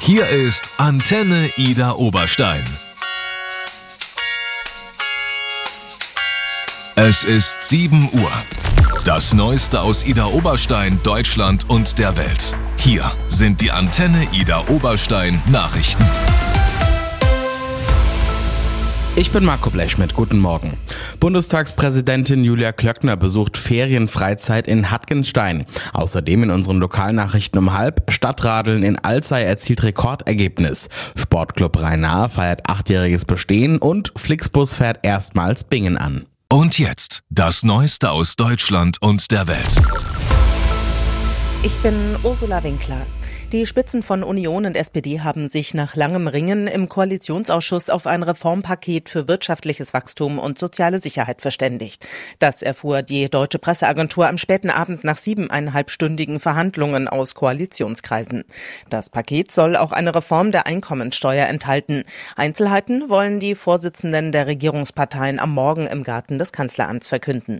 Hier ist Antenne Ida Oberstein. Es ist 7 Uhr. Das Neueste aus Ida Oberstein, Deutschland und der Welt. Hier sind die Antenne Ida Oberstein Nachrichten. Ich bin Marco Blechschmidt, guten Morgen. Bundestagspräsidentin Julia Klöckner besucht Ferienfreizeit in Hattgenstein. Außerdem in unseren Lokalnachrichten um 12:30, Stadtradeln in Alzey erzielt Rekordergebnis. Sportclub Rhein-Nahe feiert 8-jähriges Bestehen und Flixbus fährt erstmals Bingen an. Und jetzt das Neueste aus Deutschland und der Welt. Ich bin Ursula Winkler. Die Spitzen von Union und SPD haben sich nach langem Ringen im Koalitionsausschuss auf ein Reformpaket für wirtschaftliches Wachstum und soziale Sicherheit verständigt. Das erfuhr die Deutsche Presseagentur am späten Abend nach 7,5-stündigen Verhandlungen aus Koalitionskreisen. Das Paket soll auch eine Reform der Einkommensteuer enthalten. Einzelheiten wollen die Vorsitzenden der Regierungsparteien am Morgen im Garten des Kanzleramts verkünden.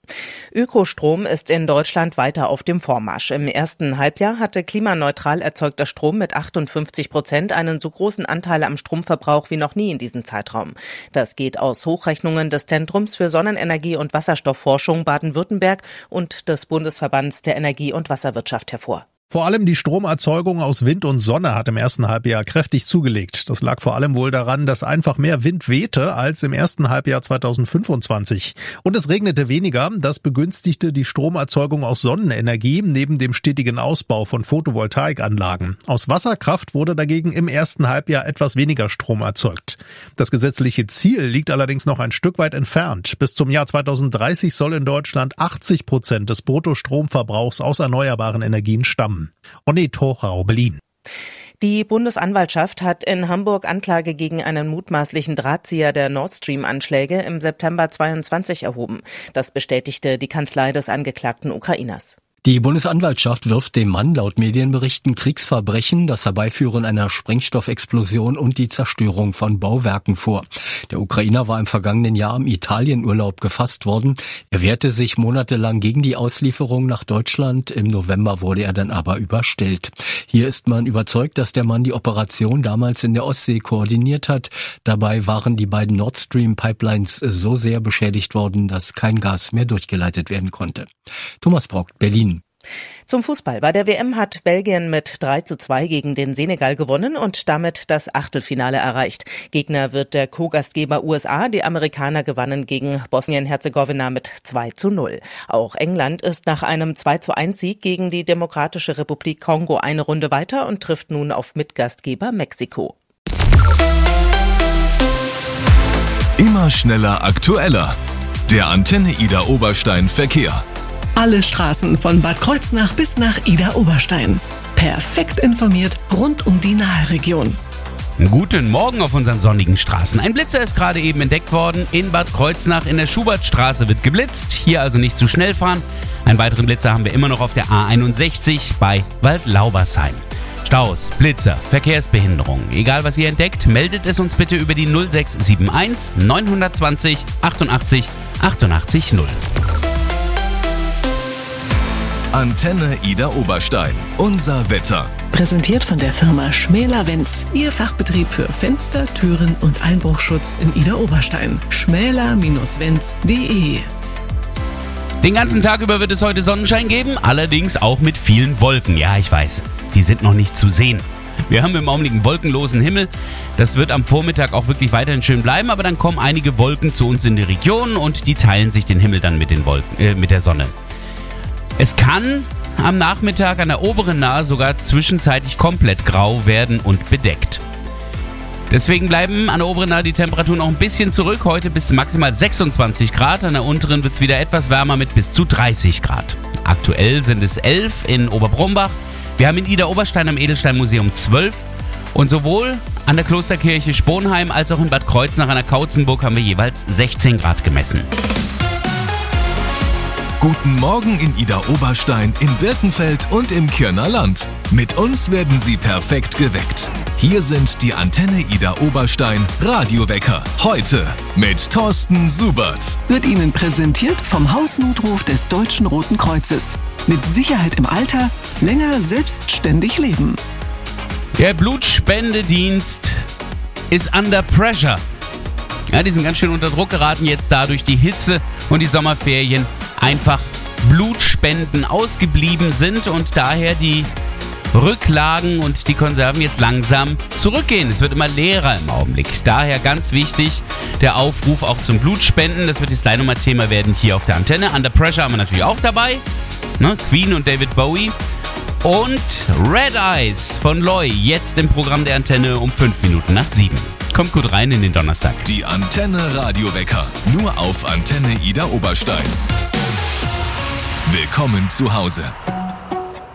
Ökostrom ist in Deutschland weiter auf dem Vormarsch. Im ersten Halbjahr hatte klimaneutral erzeugter Strom mit 58% einen so großen Anteil am Stromverbrauch wie noch nie in diesem Zeitraum. Das geht aus Hochrechnungen des Zentrums für Sonnenenergie und Wasserstoffforschung Baden-Württemberg und des Bundesverbands der Energie- und Wasserwirtschaft hervor. Vor allem die Stromerzeugung aus Wind und Sonne hat im ersten Halbjahr kräftig zugelegt. Das lag vor allem wohl daran, dass einfach mehr Wind wehte als im ersten Halbjahr 2025. Und es regnete weniger. Das begünstigte die Stromerzeugung aus Sonnenenergie neben dem stetigen Ausbau von Photovoltaikanlagen. Aus Wasserkraft wurde dagegen im ersten Halbjahr etwas weniger Strom erzeugt. Das gesetzliche Ziel liegt allerdings noch ein Stück weit entfernt. Bis zum Jahr 2030 soll in Deutschland 80% des Bruttostromverbrauchs aus erneuerbaren Energien stammen. Onni Tochau, Berlin. Die Bundesanwaltschaft hat in Hamburg Anklage gegen einen mutmaßlichen Drahtzieher der Nord Stream-Anschläge im September 22 erhoben. Das bestätigte die Kanzlei des angeklagten Ukrainers. Die Bundesanwaltschaft wirft dem Mann laut Medienberichten Kriegsverbrechen, das Herbeiführen einer Sprengstoffexplosion und die Zerstörung von Bauwerken vor. Der Ukrainer war im vergangenen Jahr im Italienurlaub gefasst worden. Er wehrte sich monatelang gegen die Auslieferung nach Deutschland. Im November wurde er dann aber überstellt. Hier ist man überzeugt, dass der Mann die Operation damals in der Ostsee koordiniert hat. Dabei waren die beiden Nord Stream Pipelines so sehr beschädigt worden, dass kein Gas mehr durchgeleitet werden konnte. Thomas Brock, Berlin. Zum Fußball. Bei der WM hat Belgien mit 3:2 gegen den Senegal gewonnen und damit das Achtelfinale erreicht. Gegner wird der Co-Gastgeber USA. Die Amerikaner gewannen gegen Bosnien-Herzegowina mit 2:0. Auch England ist nach einem 2:1-Sieg gegen die Demokratische Republik Kongo eine Runde weiter und trifft nun auf Mitgastgeber Mexiko. Immer schneller, aktueller. Der Antenne Ida Oberstein Verkehr. Alle Straßen von Bad Kreuznach bis nach Ida Oberstein. Perfekt informiert rund um die Naheregion. Guten Morgen auf unseren sonnigen Straßen. Ein Blitzer ist gerade eben entdeckt worden. In Bad Kreuznach in der Schubertstraße wird geblitzt. Hier also nicht zu schnell fahren. Einen weiteren Blitzer haben wir immer noch auf der A61 bei Waldlaubersheim. Staus, Blitzer, Verkehrsbehinderung. Egal was ihr entdeckt, meldet es uns bitte über die 0671 920 88 88 0. Antenne Ida Oberstein. Unser Wetter. Präsentiert von der Firma Schmäler-Wenz. Ihr Fachbetrieb für Fenster, Türen und Einbruchschutz in Ida Oberstein. schmäler-wenz.de. Den ganzen Tag über wird es heute Sonnenschein geben, allerdings auch mit vielen Wolken. Ja, ich weiß, die sind noch nicht zu sehen. Wir haben im Augenblick einen wolkenlosen Himmel. Das wird am Vormittag auch wirklich weiterhin schön bleiben, aber dann kommen einige Wolken zu uns in die Region und die teilen sich den Himmel dann mit den Wolken, mit der Sonne. Es kann am Nachmittag an der oberen Nahe sogar zwischenzeitlich komplett grau werden und bedeckt. Deswegen bleiben an der oberen Nahe die Temperaturen noch ein bisschen zurück. Heute bis maximal 26 Grad. An der unteren wird es wieder etwas wärmer mit bis zu 30 Grad. Aktuell sind es 11 in Oberbrumbach. Wir haben in Ida Oberstein am Edelsteinmuseum 12. Und sowohl an der Klosterkirche Sponheim als auch in Bad Kreuznach an der Kautzenburg haben wir jeweils 16 Grad gemessen. Guten Morgen in Ida Oberstein, in Birkenfeld und im Kirner Land. Mit uns werden Sie perfekt geweckt. Hier sind die Antenne Ida Oberstein Radiowecker. Heute mit Thorsten Subert. Wird Ihnen präsentiert vom Hausnotruf des Deutschen Roten Kreuzes. Mit Sicherheit im Alter, länger selbstständig leben. Der Blutspendedienst ist under pressure. Ja, die sind ganz schön unter Druck geraten jetzt da durch die Hitze und die Sommerferien einfach Blutspenden ausgeblieben sind und daher die Rücklagen und die Konserven jetzt langsam zurückgehen. Es wird immer leerer im Augenblick. Daher ganz wichtig der Aufruf auch zum Blutspenden. Das wird jetzt gleich nochmal Thema werden hier auf der Antenne. Under Pressure haben wir natürlich auch dabei. Ne? Queen und David Bowie. Und Red Eyes von Loy jetzt im Programm der Antenne um 7:05. Kommt gut rein in den Donnerstag. Die Antenne Radiowecker. Nur auf Antenne Ida Oberstein. Willkommen zu Hause.